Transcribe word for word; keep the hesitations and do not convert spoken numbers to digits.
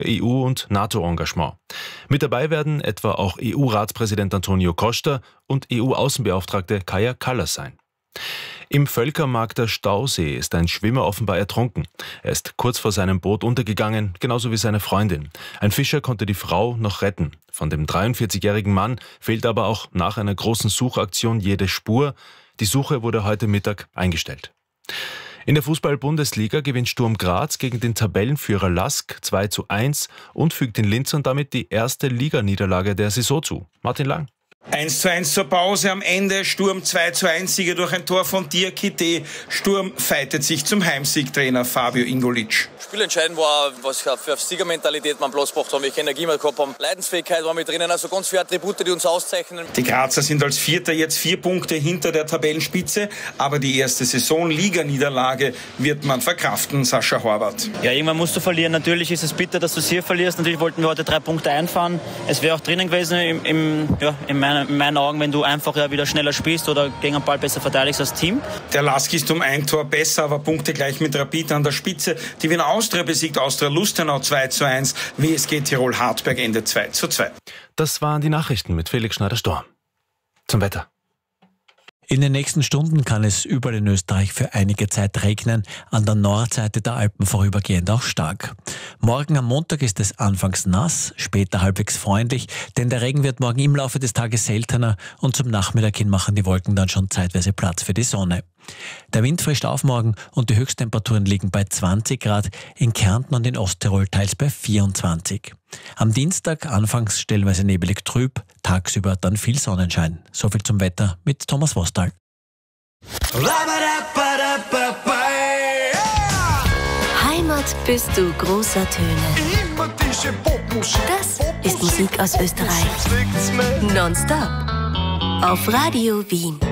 E U- und NATO-Engagement. Mit dabei werden etwa auch E U-Ratspräsident Antonio Costa und E U-Außenbeauftragte Kaja Kallas sein. Im Völkermarkter Stausee ist ein Schwimmer offenbar ertrunken. Er ist kurz vor seinem Boot untergegangen, genauso wie seine Freundin. Ein Fischer konnte die Frau noch retten. Von dem dreiundvierzigjährigen Mann fehlt aber auch nach einer großen Suchaktion jede Spur. Die Suche wurde heute Mittag eingestellt. In der Fußball-Bundesliga gewinnt Sturm Graz gegen den Tabellenführer Lask zwei zu eins und fügt den Linzern damit die erste Liganiederlage der Saison zu. Martin Lang. eins zu eins zur Pause, am Ende Sturm zwei zu eins, Sieger durch ein Tor von Diakite. Sturm fightet sich zum Heimsiegtrainer Fabio Ingolic. Spielentscheidend war, was für Siegermentalität man Platz gebracht haben, welche Energie wir gehabt haben. Leidensfähigkeit war mit drinnen, also ganz viele Attribute, die uns auszeichnen. Die Grazer sind als Vierter jetzt vier Punkte hinter der Tabellenspitze, aber die erste Saison-Liga-Niederlage wird man verkraften, Sascha Horvath. Ja, irgendwann musst du verlieren. Natürlich ist es bitter, dass du es hier verlierst. Natürlich wollten wir heute drei Punkte einfahren. Es wäre auch drinnen gewesen im, im, ja, in meinem in meinen Augen, wenn du einfach ja wieder schneller spielst oder gegen den Ball besser verteidigst als Team. Der Lask ist um ein Tor besser, aber Punkte gleich mit Rapid an der Spitze. Die Wiener Austria besiegt Austria Lustenau zwei zu eins. W S G Tirol Hartberg endet zwei zu zwei. Das waren die Nachrichten mit Felix Schneider-Storm. Zum Wetter. In den nächsten Stunden kann es überall in Österreich für einige Zeit regnen, an der Nordseite der Alpen vorübergehend auch stark. Morgen am Montag ist es anfangs nass, später halbwegs freundlich, denn der Regen wird morgen im Laufe des Tages seltener und zum Nachmittag hin machen die Wolken dann schon zeitweise Platz für die Sonne. Der Wind frischt auf morgen und die Höchsttemperaturen liegen bei zwanzig Grad, in Kärnten und in Osttirol teils bei vierundzwanzig. Am Dienstag anfangs stellenweise nebelig trüb, tagsüber dann viel Sonnenschein. Soviel zum Wetter mit Thomas Wostal. Heimat bist du großer Töne. Das ist Musik aus Österreich. Nonstop auf Radio Wien.